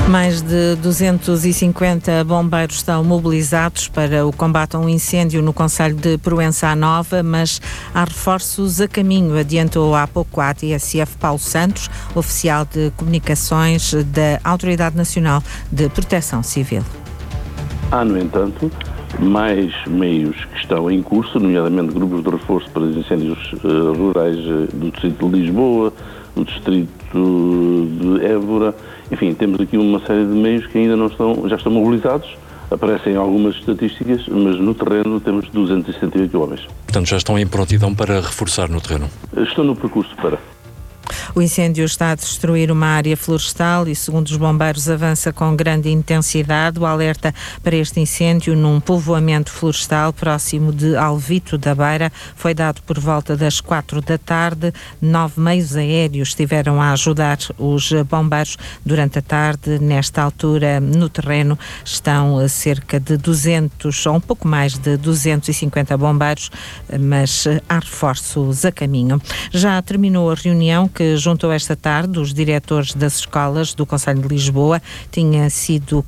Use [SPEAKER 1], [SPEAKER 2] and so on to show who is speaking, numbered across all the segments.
[SPEAKER 1] Mais de 250 bombeiros estão mobilizados para o combate a um incêndio no concelho de Proença à Nova, mas há reforços a caminho, adiantou há pouco a TSF Paulo Santos, oficial de comunicações da Autoridade Nacional de Proteção Civil.
[SPEAKER 2] Há, no entanto, mais meios que estão em curso, nomeadamente grupos de reforço para os incêndios rurais do distrito de Lisboa, do distrito de Évora. Enfim, temos aqui uma série de meios que ainda não estão, já estão mobilizados. Aparecem algumas estatísticas, mas no terreno temos 278 homens.
[SPEAKER 3] Portanto, já estão em prontidão para reforçar no terreno?
[SPEAKER 2] Estão no percurso para.
[SPEAKER 1] O incêndio está a destruir uma área florestal e, segundo os bombeiros, avança com grande intensidade. O alerta para este incêndio num povoamento florestal próximo de Alvito da Beira foi dado por volta das 4 da tarde. 9 meios aéreos estiveram a ajudar os bombeiros durante a tarde. Nesta altura, no terreno, estão cerca de 200, ou um pouco mais de 250 bombeiros, mas há reforços a caminho. Já terminou a reunião que juntou esta tarde os diretores das escolas do Concelho de Lisboa. Eles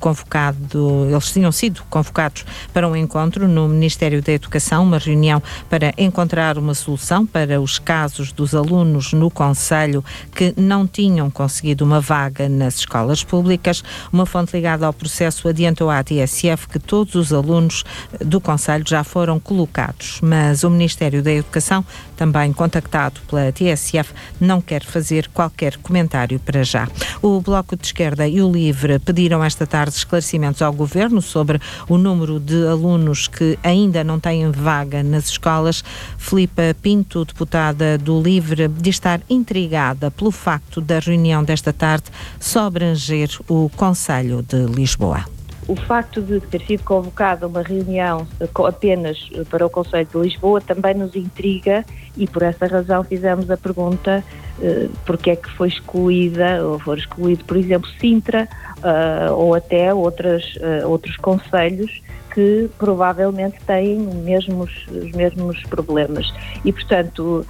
[SPEAKER 1] tinham sido convocados para um encontro no Ministério da Educação, uma reunião para encontrar uma solução para os casos dos alunos no Concelho que não tinham conseguido uma vaga nas escolas públicas. Uma fonte ligada ao processo adiantou à TSF que todos os alunos do Concelho já foram colocados, mas o Ministério da Educação, também contactado pela TSF, não quer fazer qualquer comentário para já. O Bloco de Esquerda e o LIVRE pediram esta tarde esclarecimentos ao Governo sobre o número de alunos que ainda não têm vaga nas escolas. Filipa Pinto, deputada do LIVRE, diz estar intrigada pelo facto da reunião desta tarde só abranger o Concelho de Lisboa.
[SPEAKER 4] O facto de ter sido convocada uma reunião apenas para o Concelho de Lisboa também nos intriga e por essa razão fizemos a pergunta porque é que foi excluída, ou foi excluído, por exemplo, Sintra ou até outros concelhos que provavelmente têm os mesmos problemas. E, portanto,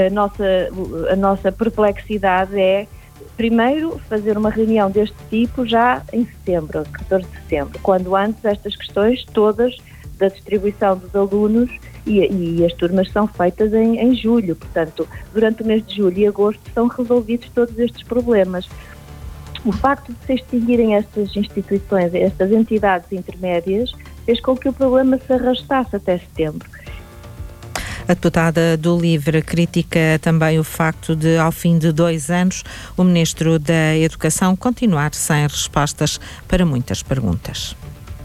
[SPEAKER 4] a nossa perplexidade é, primeiro, fazer uma reunião deste tipo já em setembro, 14 de setembro, quando antes estas questões todas da distribuição dos alunos e as turmas são feitas em julho. Portanto, durante o mês de julho e agosto são resolvidos todos estes problemas. O facto de se extinguirem estas instituições, estas entidades intermédias, fez com que o problema se arrastasse até setembro.
[SPEAKER 1] A deputada do LIVRE critica também o facto de, ao fim de 2 anos, o Ministro da Educação continuar sem respostas para muitas perguntas.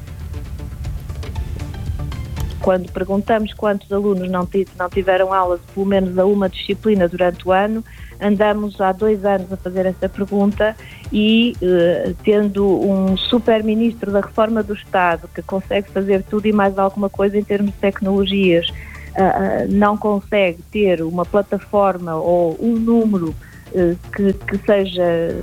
[SPEAKER 4] Quando perguntamos quantos alunos não tiveram aulas, pelo menos a uma disciplina durante o ano, andamos há 2 anos a fazer essa pergunta e, tendo um super-ministro da Reforma do Estado que consegue fazer tudo e mais alguma coisa em termos de tecnologias, não consegue ter uma plataforma ou um número que seja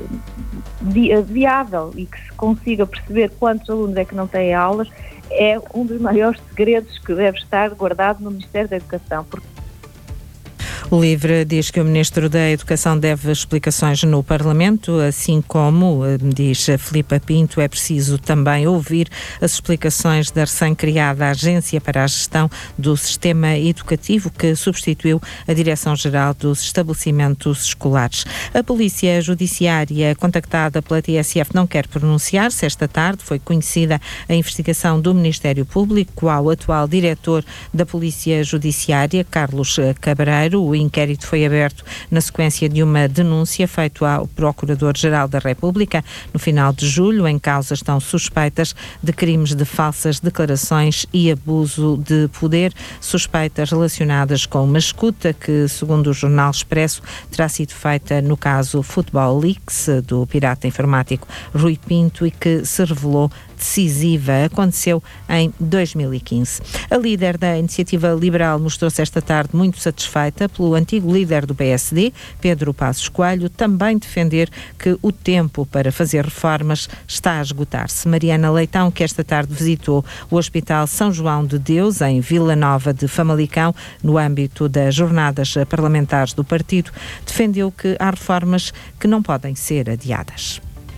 [SPEAKER 4] viável e que se consiga perceber quantos alunos é que não têm aulas, é um dos maiores segredos que deve estar guardado no Ministério da Educação.
[SPEAKER 1] O LIVRE diz que o Ministro da Educação deve explicações no Parlamento, assim como, diz Filipa Pinto, é preciso também ouvir as explicações da recém-criada Agência para a Gestão do Sistema Educativo, que substituiu a Direção-Geral dos Estabelecimentos Escolares. A Polícia Judiciária, contactada pela TSF, não quer pronunciar-se. Esta tarde foi conhecida a investigação do Ministério Público ao atual diretor da Polícia Judiciária, Carlos Cabreiro. O inquérito foi aberto na sequência de uma denúncia feita ao Procurador-Geral da República no final de julho. Em causa estão suspeitas de crimes de falsas declarações e abuso de poder, suspeitas relacionadas com uma escuta que, segundo o Jornal Expresso, terá sido feita no caso Football Leaks do pirata informático Rui Pinto e que se revelou decisiva. Aconteceu em 2015. A líder da Iniciativa Liberal mostrou-se esta tarde muito satisfeita pelo antigo líder do PSD, Pedro Passos Coelho, também defender que o tempo para fazer reformas está a esgotar-se. Mariana Leitão, que esta tarde visitou o Hospital São João de Deus, em Vila Nova de Famalicão, no âmbito das jornadas parlamentares do partido, defendeu que há reformas que não podem ser adiadas.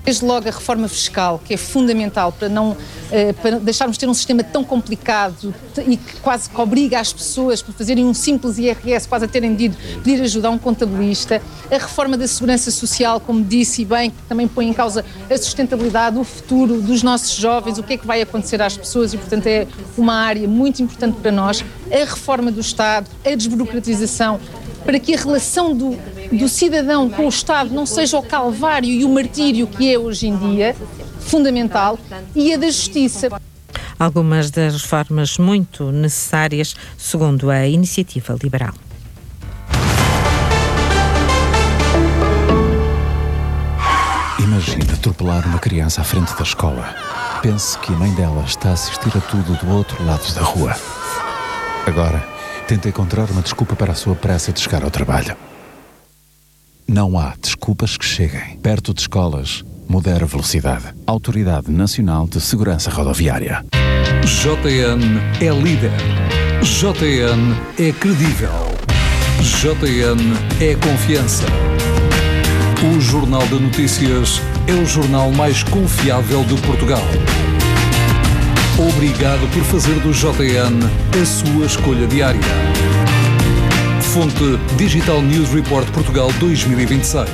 [SPEAKER 5] Desde logo a reforma fiscal, que é fundamental para deixarmos de ter um sistema tão complicado e que quase que obriga as pessoas por fazerem um simples IRS, quase a terem de pedir ajuda a um contabilista. A reforma da segurança social, como disse e bem, que também põe em causa a sustentabilidade, o futuro dos nossos jovens, o que é que vai acontecer às pessoas e, portanto, é uma área muito importante para nós. A reforma do Estado, a desburocratização, para que a relação do cidadão com o Estado não seja o calvário e o martírio que é hoje em dia, fundamental, e a da justiça.
[SPEAKER 1] Algumas das reformas muito necessárias, segundo a Iniciativa Liberal.
[SPEAKER 6] Imagina atropelar uma criança à frente da escola. Pense que a mãe dela está a assistir a tudo do outro lado da rua. Agora, tenta encontrar uma desculpa para a sua pressa de chegar ao trabalho. Não há desculpas que cheguem. Perto de escolas, modera a velocidade. Autoridade Nacional de Segurança Rodoviária.
[SPEAKER 7] JN é líder. JN é credível. JN é confiança. O Jornal de Notícias é o jornal mais confiável de Portugal. Obrigado por fazer do JN a sua escolha diária. Fonte Digital News Report Portugal 2026.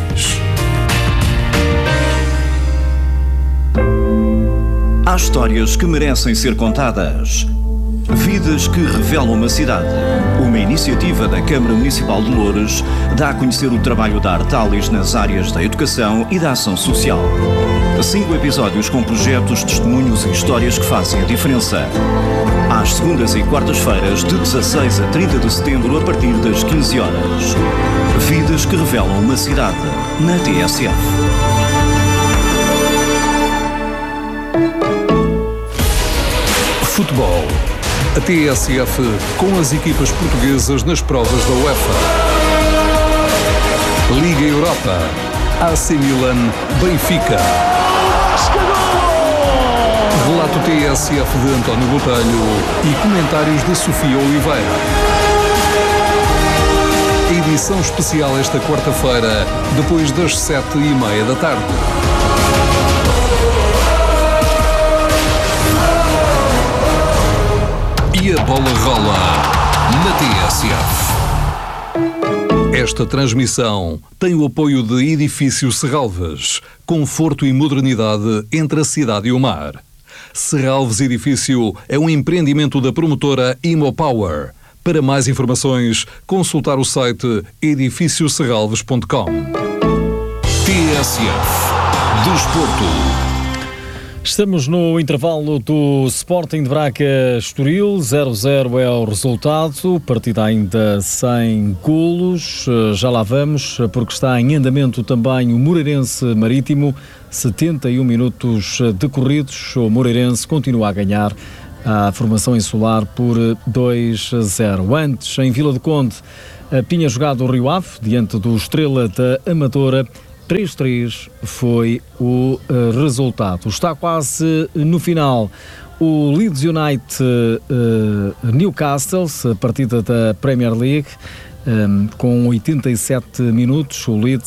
[SPEAKER 8] Há histórias que merecem ser contadas. Vidas que revelam uma cidade. Uma iniciativa da Câmara Municipal de Loures dá a conhecer o trabalho da Artalis nas áreas da educação e da ação social. 5 episódios com projetos, testemunhos e histórias que fazem a diferença. Às segundas e quartas-feiras, de 16 a 30 de setembro, a partir das 15 horas. Vidas que revelam uma cidade, na TSF.
[SPEAKER 7] Futebol. A TSF com as equipas portuguesas nas provas da UEFA. Liga Europa. AC Milan, Benfica. Relato TSF de António Botelho e comentários de Sofia Oliveira. Edição especial esta quarta-feira, depois das 7h30 da tarde. E a bola rola na TSF. Esta transmissão tem o apoio de Edifício Serralves, conforto e modernidade entre a cidade e o mar. Serralves Edifício é um empreendimento da promotora Imopower. Para mais informações, consultar o site edifícioserralves.com. TSF Desporto.
[SPEAKER 9] Estamos no intervalo do Sporting de Braga Estoril, 0-0 é o resultado, partida ainda sem golos, já lá vamos, porque está em andamento também o Moreirense Marítimo, 71 minutos decorridos, o Moreirense continua a ganhar a formação insular por 2-0. Antes, em Vila do Conde, tinha jogado o Rio Ave, diante do Estrela da Amadora, 3-3 foi o resultado. Está quase no final o Leeds United Newcastle, a partida da Premier League, com 87 minutos. O Leeds